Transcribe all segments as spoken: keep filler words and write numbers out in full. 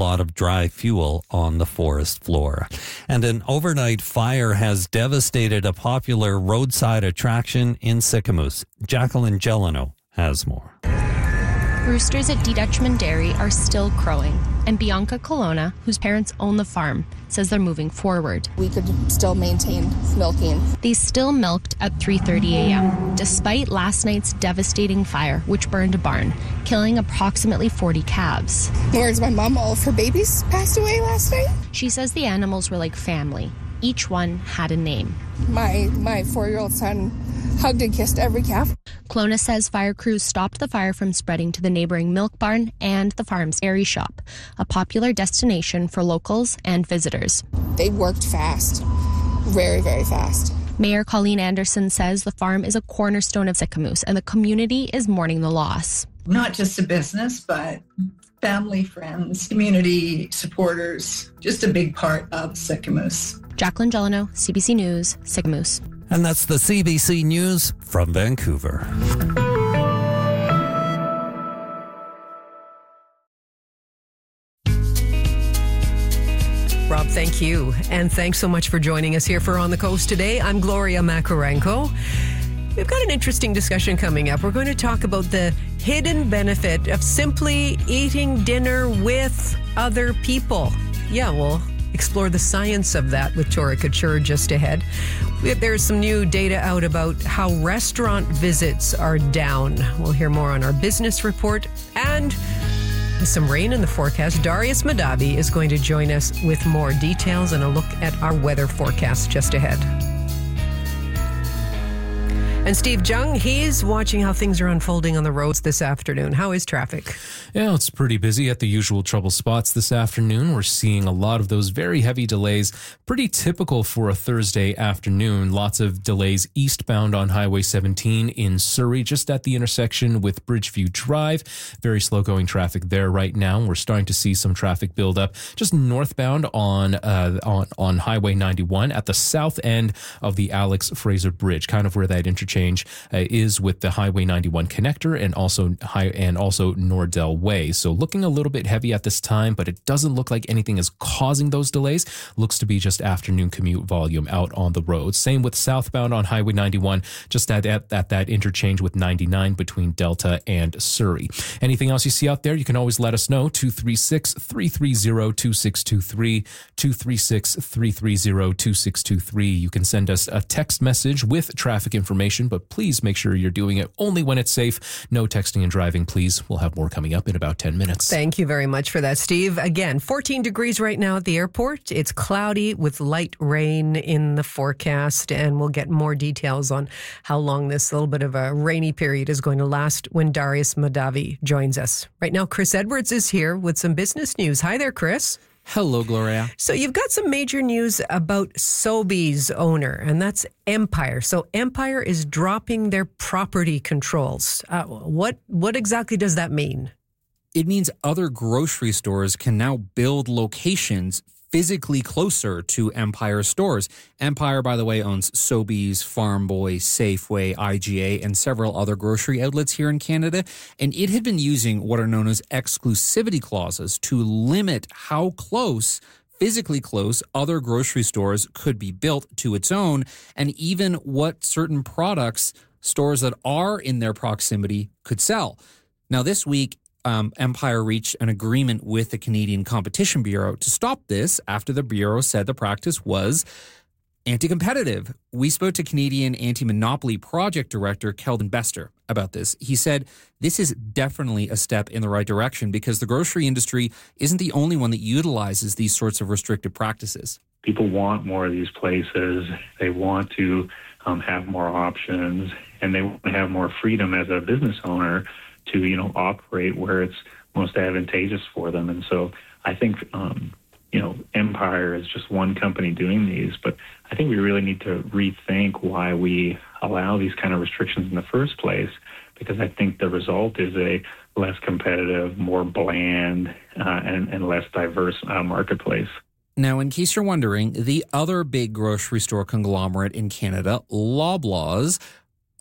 lot of dry fuel on the forest floor. And an overnight fire has devastated a popular roadside attraction in Sicamous. Jacqueline Gelano has more. Roosters at D. Dutchman Dairy are still crowing, and Bianca Colonna, whose parents own the farm, says they're moving forward. We could still maintain milking. They still milked at three thirty a.m., despite last night's devastating fire, which burned a barn, killing approximately forty calves. Where's my mom? All of her babies passed away last night. She says the animals were like family. Each one had a name. My my four-year-old son hugged and kissed every calf. Colonna says fire crews stopped the fire from spreading to the neighboring milk barn and the farm's dairy shop, a popular destination for locals and visitors. They worked fast, very, very fast. Mayor Colleen Anderson says the farm is a cornerstone of Sicamous and the community is mourning the loss. Not just a business, but family, friends, community supporters, just a big part of Sicamous. Jacqueline Gelano, C B C News, Sicamous. And that's the C B C News from Vancouver. Rob, thank you. And thanks so much for joining us here for On the Coast today. I'm Gloria Makarenko. We've got an interesting discussion coming up. We're going to talk about the hidden benefit of simply eating dinner with other people. Yeah, we'll explore the science of that with Tora Couture just ahead. There's some new data out about how restaurant visits are down. We'll hear more on our business report. And with some rain in the forecast, Darius Madabi is going to join us with more details and a look at our weather forecast just ahead. And Steve Jung, he's watching how things are unfolding on the roads this afternoon. How is traffic? Yeah, it's pretty busy at the usual trouble spots this afternoon. We're seeing a lot of those very heavy delays, pretty typical for a Thursday afternoon. Lots of delays eastbound on Highway seventeen in Surrey, just at the intersection with Bridgeview Drive. Very slow going traffic there right now. We're starting to see some traffic build up just northbound on uh, on, on Highway ninety-one at the south end of the Alex Fraser Bridge, kind of where that interchange Change uh, is with the Highway ninety-one connector and also high and also Nordell Way. So looking a little bit heavy at this time, but it doesn't look like anything is causing those delays. Looks to be just afternoon commute volume out on the road. Same with southbound on Highway ninety-one, just at, at, at that interchange with ninety-nine between Delta and Surrey. Anything else you see out there, you can always let us know. two three six, three three zero, two six two three, two three six, three three zero, two six two three. You can send us a text message with traffic information, but please make sure you're doing it only when it's safe. No texting and driving, please. We'll have more coming up in about ten minutes. Thank you very much for that, Steve. Again, fourteen degrees right now at the airport. It's cloudy with light rain in the forecast, and we'll get more details on how long this little bit of a rainy period is going to last when Darius Madavi joins us. Right now, Chris Edwards is here with some business news. Hi there, Chris. Hello, Gloria. So you've got some major news about Sobeys owner, and that's Empire. So Empire is dropping their property controls. Uh, what what exactly does that mean? It means other grocery stores can now build locations physically closer to Empire stores. Empire, by the way, owns Sobeys, Farm Boy, Safeway, I G A, and several other grocery outlets here in Canada. And it had been using what are known as exclusivity clauses to limit how close, physically close, other grocery stores could be built to its own, and even what certain products stores that are in their proximity could sell. Now, this week, Um, Empire reached an agreement with the Canadian Competition Bureau to stop this after the Bureau said the practice was anti-competitive. We spoke to Canadian Anti-Monopoly Project Director Keldon Bester about this. He said this is definitely a step in the right direction because the grocery industry isn't the only one that utilizes these sorts of restrictive practices. People want more of these places. They want to um, have more options, and they want to have more freedom as a business owner to, you know, operate where it's most advantageous for them. And so I think, um, you know, Empire is just one company doing these, but I think we really need to rethink why we allow these kind of restrictions in the first place, because I think the result is a less competitive, more bland, uh, and, and less diverse uh, marketplace. Now, in case you're wondering, the other big grocery store conglomerate in Canada, Loblaws,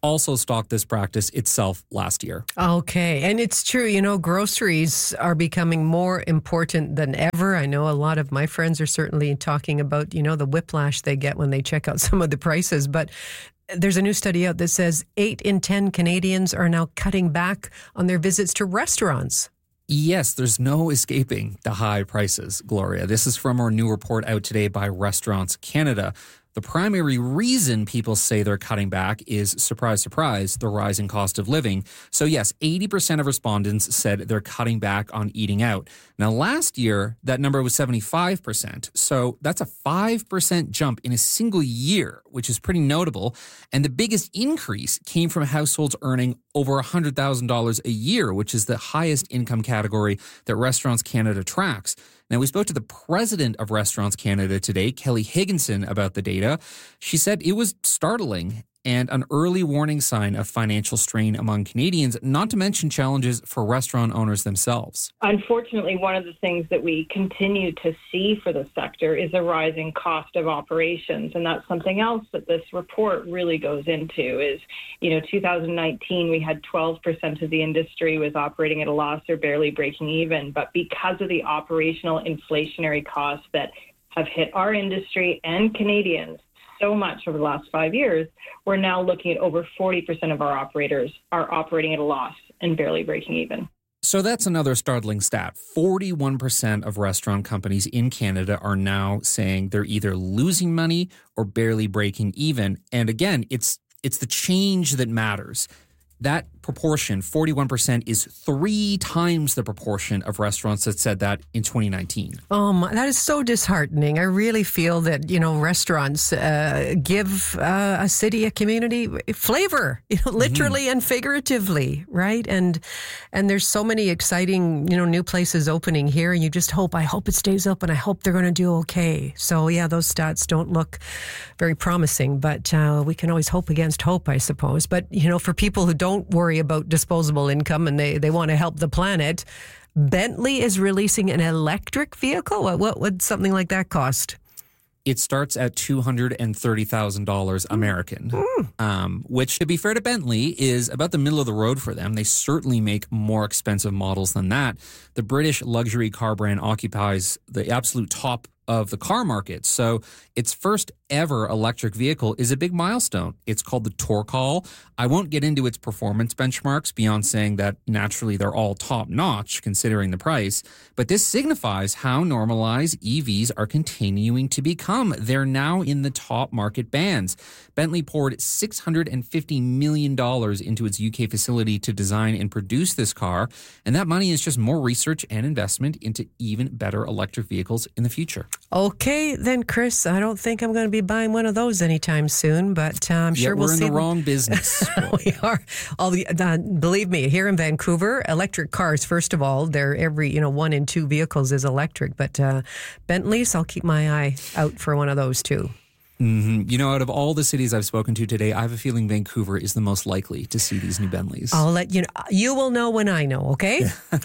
also stopped this practice itself last year. Okay. And it's true, you know, groceries are becoming more important than ever. I know a lot of my friends are certainly talking about, you know, the whiplash they get when they check out some of the prices. But there's a new study out that says eight in ten Canadians are now cutting back on their visits to restaurants. Yes, there's no escaping the high prices, Gloria. This is from our new report out today by Restaurants Canada. The primary reason people say they're cutting back is, surprise, surprise, the rising cost of living. So yes, eighty percent of respondents said they're cutting back on eating out. Now, last year, that number was seventy-five percent. So that's a five percent jump in a single year, which is pretty notable. And the biggest increase came from households earning over one hundred thousand dollars a year, which is the highest income category that Restaurants Canada tracks. Now, we spoke to the president of Restaurants Canada today, Kelly Higginson, about the data. She said it was startling and an early warning sign of financial strain among Canadians, not to mention challenges for restaurant owners themselves. Unfortunately, one of the things that we continue to see for the sector is a rising cost of operations. And that's something else that this report really goes into is, you know, two thousand nineteen, we had twelve percent of the industry was operating at a loss or barely breaking even. But because of the operational inflationary costs that have hit our industry and Canadians so much over the last five years, we're now looking at over forty percent of our operators are operating at a loss and barely breaking even. So that's another startling stat. forty-one percent of restaurant companies in Canada are now saying they're either losing money or barely breaking even. And again, it's it's the change that matters. That proportion, forty-one percent, is three times the proportion of restaurants that said that in twenty nineteen. Oh, my, that is so disheartening. I really feel that, you know, restaurants uh, give uh, a city, a community flavor, you know, literally mm-hmm. and figuratively, right? And and there's so many exciting, you know, new places opening here. And you just hope, I hope it stays open. I hope they're going to do okay. So, yeah, those stats don't look very promising, but uh, we can always hope against hope, I suppose. But, you know, for people who don't worry about disposable income and they, they want to help the planet, Bentley is releasing an electric vehicle. What, what would something like that cost? It starts at two hundred thirty thousand dollars American, mm. um, which, to be fair to Bentley, is about the middle of the road for them. They certainly make more expensive models than that. The British luxury car brand occupies the absolute top of the car market. So its first ever electric vehicle is a big milestone. It's called the Torcall. I won't get into its performance benchmarks beyond saying that naturally they're all top notch considering the price, but this signifies how normalized E Vs are continuing to become. They're now in the top market bands. Bentley poured six hundred fifty million dollars into its U K facility to design and produce this car, and that money is just more research and investment into even better electric vehicles in the future. Okay, then, Chris, I don't think I'm going to be buying one of those anytime soon, but uh, I'm sure yeah, we'll we're see. We're in the wrong business. We are. All the, uh, believe me, here in Vancouver, electric cars, first of all, they're every, you know, one in two vehicles is electric, but uh, Bentleys, I'll keep my eye out for one of those too. Mm-hmm. You know, out of all the cities I've spoken to today, I have a feeling Vancouver is the most likely to see these new Bentleys. I'll let you know. You will know when I know, okay?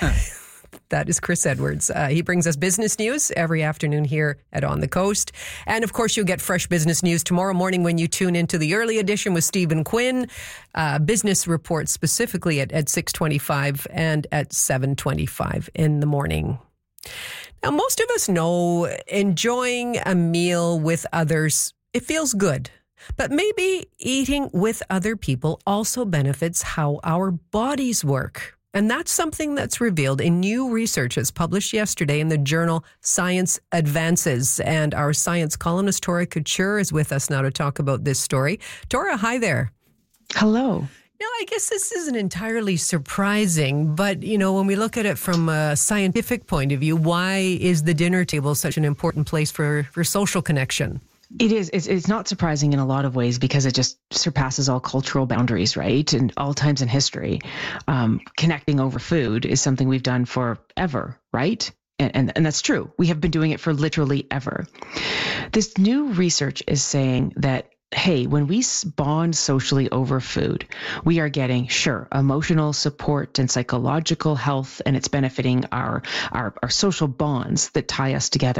That is Chris Edwards. Uh, he brings us business news every afternoon here at On the Coast. And of course, you'll get fresh business news tomorrow morning when you tune into the early edition with Stephen Quinn. Uh, business reports specifically at, at six twenty-five and at seven twenty-five in the morning. Now, most of us know enjoying a meal with others, it feels good. But maybe eating with other people also benefits how our bodies work. And that's something that's revealed in new research as published yesterday in the journal Science Advances. And our science columnist, Tora Couture, is with us now to talk about this story. Tora, hi there. Hello. Now, I guess this isn't entirely surprising, but, you know, when we look at it from a scientific point of view, why is the dinner table such an important place for, for social connection? It is. It's, it's not surprising in a lot of ways because it just surpasses all cultural boundaries, right? And all times in history, um, connecting over food is something we've done forever, right? And, and, and that's true. We have been doing it for literally ever. This new research is saying that, hey, when we bond socially over food, we are getting, sure, emotional support and psychological health, and it's benefiting our, our, our social bonds that tie us together.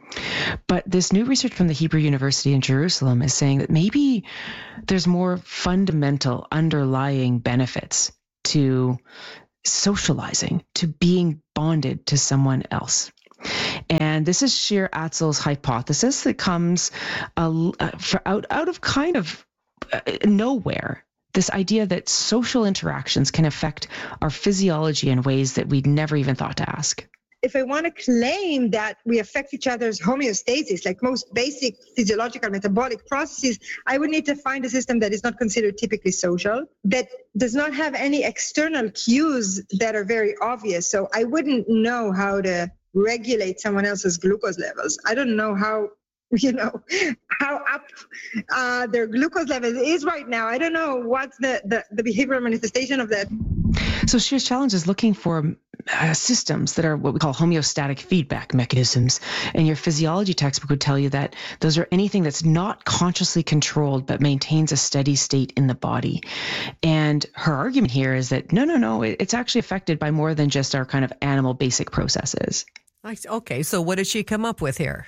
But this new research from the Hebrew University in Jerusalem is saying that maybe there's more fundamental underlying benefits to socializing, to being bonded to someone else. And this is Shir Atzel's hypothesis that comes uh, for out, out of kind of uh, nowhere. This idea that social interactions can affect our physiology in ways that we'd never even thought to ask. If I want to claim that we affect each other's homeostasis, like most basic physiological metabolic processes, I would need to find a system that is not considered typically social, that does not have any external cues that are very obvious. So I wouldn't know how to regulate someone else's glucose levels. I don't know how, you know, how up uh, their glucose level is right now. I don't know what's the, the, the behavioral manifestation of that. So Shir's challenge is looking for uh, systems that are what we call homeostatic feedback mechanisms. And your physiology textbook would tell you that those are anything that's not consciously controlled but maintains a steady state in the body. And her argument here is that no, no, no, it's actually affected by more than just our kind of animal basic processes. Okay, so what did she come up with here?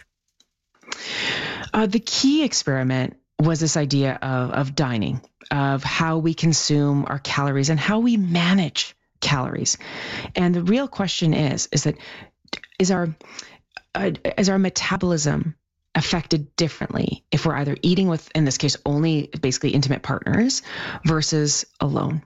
Uh, the key experiment was this idea of, of dining, of how we consume our calories and how we manage calories. And the real question is, is that is our uh, is our metabolism affected differently if we're either eating with, in this case, only basically intimate partners versus alone?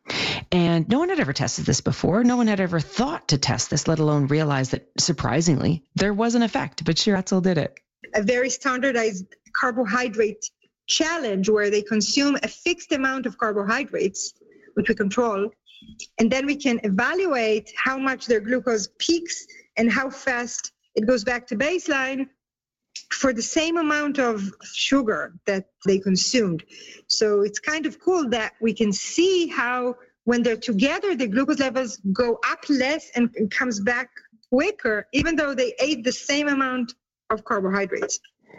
And no one had ever tested this before. No one had ever thought to test this, let alone realize that, surprisingly, there was an effect. But Shir Atzel did it. A very standardized carbohydrate challenge where they consume a fixed amount of carbohydrates, which we control, and then we can evaluate how much their glucose peaks and how fast it goes back to baseline for the same amount of sugar that they consumed. So it's kind of cool that we can see how when they're together, the glucose levels go up less and it comes back quicker, even though they ate the same amount of carbohydrates.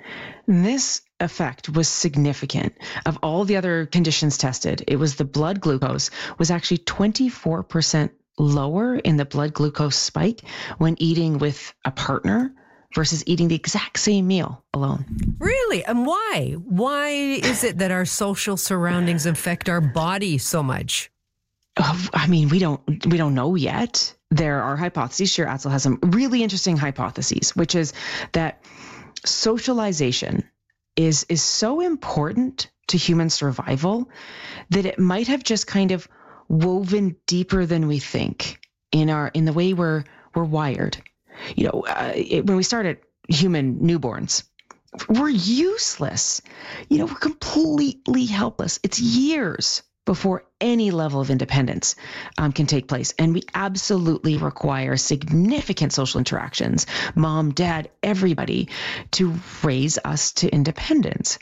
This effect was significant. Of all the other conditions tested, it was the blood glucose was actually twenty-four percent lower in the blood glucose spike when eating with a partner versus eating the exact same meal alone. Really? And why? Why is it that our social surroundings affect our body so much? Oh, I mean, we don't we don't know yet. There are hypotheses. Shir Atzel has some really interesting hypotheses, which is that socialization is is so important to human survival that it might have just kind of woven deeper than we think in our in the way we're we're wired. You know, uh, it, when we started human newborns, we're useless. You know, we're completely helpless. It's years before any level of independence um, can take place. And we absolutely require significant social interactions, mom, dad, everybody, to raise us to independence.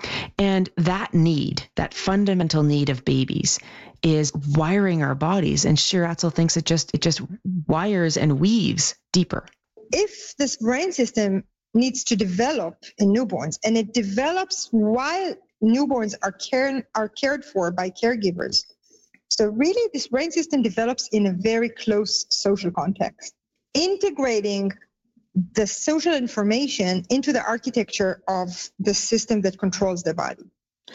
And that need, that fundamental need of babies is wiring our bodies. And Shir Atzel thinks it just, it just wires and weaves deeper. If this brain system needs to develop in newborns, and it develops while newborns are cared are cared for by caregivers. So really, this brain system develops in a very close social context. Integrating the social information into the architecture of the system that controls the body.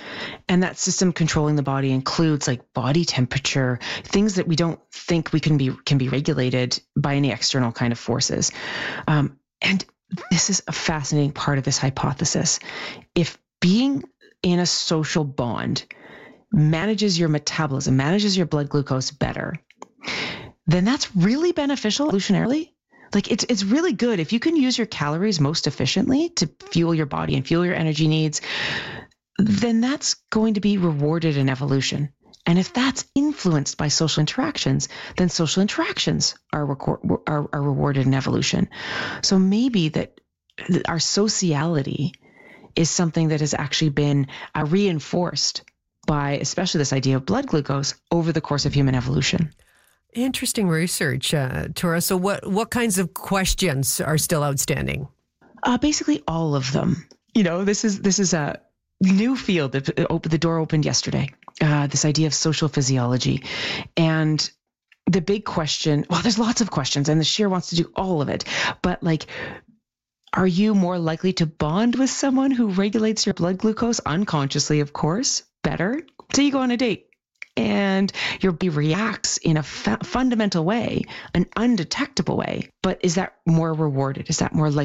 And that system controlling the body includes like body temperature, things that we don't think we can be can be regulated by any external kind of forces. Um, and this is a fascinating part of this hypothesis. If being in a social bond manages your metabolism, manages your blood glucose better, then that's really beneficial evolutionarily. Like it's it's really good if you can use your calories most efficiently to fuel your body and fuel your energy needs, then that's going to be rewarded in evolution. And if that's influenced by social interactions, then social interactions are, record, are, are rewarded in evolution. So maybe that our sociality is something that has actually been uh, reinforced by especially this idea of blood glucose over the course of human evolution. Interesting research, uh, Tora. So what, what kinds of questions are still outstanding? Uh, basically all of them. You know, this is this is a new field that opened, the door opened yesterday, uh, this idea of social physiology. And the big question, well, there's lots of questions and the Shir wants to do all of it, but like, Are you more likely to bond with someone who regulates your blood glucose unconsciously, of course? Better. So you go on a date and your body reacts in a fu- fundamental way, an undetectable way. But is that more rewarded? Is that more likely